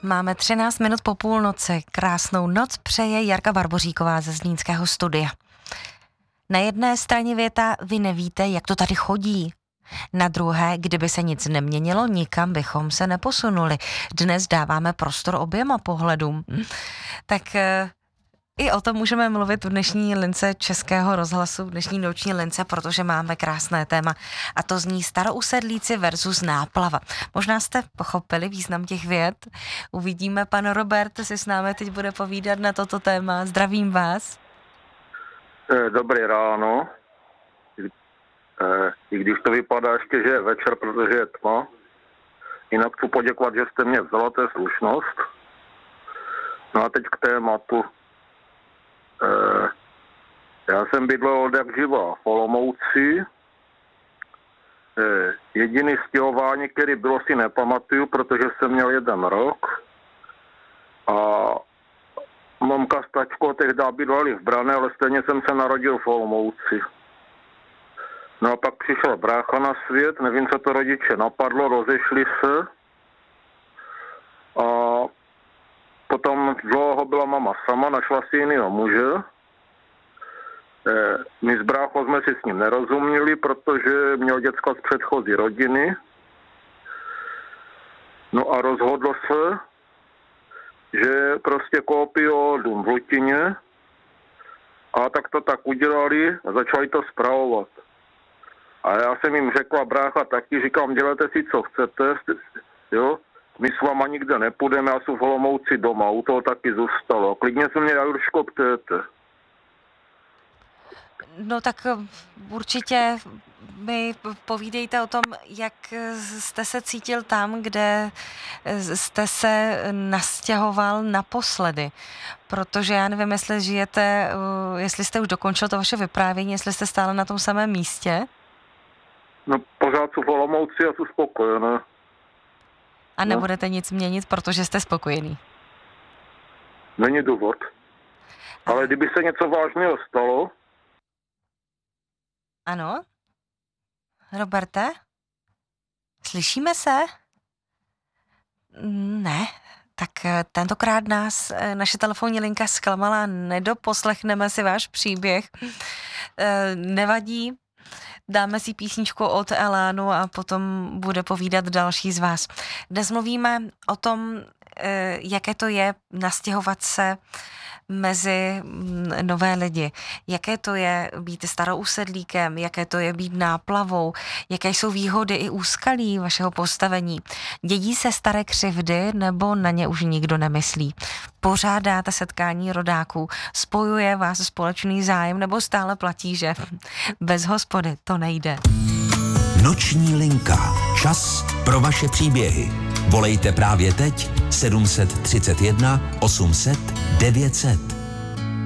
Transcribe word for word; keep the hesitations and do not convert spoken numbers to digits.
Máme třináct minut po půlnoci. Krásnou noc přeje Jarka Barboříková ze Zlínského studia. Na jedné straně věta, vy nevíte, jak to tady chodí. Na druhé, kdyby se nic neměnilo, nikam bychom se neposunuli. Dnes dáváme prostor oběma pohledům. Tak i o tom můžeme mluvit v dnešní lince Českého rozhlasu, v dnešní noční lince, protože máme krásné téma. A to zní starousedlíci versus náplava. Možná jste pochopili význam těch vět. Uvidíme, pan Robert si s námi teď bude povídat na toto téma. Zdravím vás. Dobré ráno. I když to vypadá ještě, že je večer, protože je tma. Jinak chci poděkovat, že jste mě vzala, to je slušnost. No a teď k tématu. Já jsem bydlel od jak živa v Olomouci. Jediný stěhování, který bylo, si nepamatuju, protože jsem měl jeden rok. A mamka s tačkou tehdy bydleli v Brané, ale stejně jsem se narodil v Olomouci. No a pak přišel brácha na svět, nevím, co to rodiče napadlo, rozešli se. A potom dlouho byla mama sama, našla si jinýho muže. My s bráchou jsme si s ním nerozuměli, protože měl děcka z předchozí rodiny. No a rozhodlo se, že prostě koupí dům v Lutině. A tak to tak udělali a začali to spravovat. A já jsem jim řekla, brácha taky, říkám, dělejte si, co chcete, jo. My s váma nikde nepůjdeme, já jsem v Olomouci doma, u toho taky zůstalo. Klidně se mě, Jurško, ptejte. No tak určitě mi povídejte o tom, jak jste se cítil tam, kde jste se nastěhoval naposledy. Protože já nevím, jestli žijete, jestli jste už dokončil to vaše vyprávění, jestli jste stále na tom samém místě. No pořád jsou v Olomouci a jsou spokojené. A nebudete no. nic měnit, protože jste spokojený? Není důvod. Ale kdyby se něco vážného stalo... Ano? Roberte? Slyšíme se? Ne. Tak tentokrát nás naše telefonní linka zklamala, nedoposlechneme si váš příběh. Nevadí. Dáme si písničku od Elánu a potom bude povídat další z vás. Dnes mluvíme o tom, jaké to je nastěhovat se mezi nové lidi. Jaké to je být starousedlíkem, jaké to je být náplavou, jaké jsou výhody i úskalí vašeho postavení. Dědí se staré křivdy nebo na ně už nikdo nemyslí? Pořádáte setkání rodáků, spojuje vás společný zájem nebo stále platí, že bez hospody to nejde? Noční linka. Čas pro vaše příběhy. Volejte právě teď sedm set třicet jedna osm set devět set.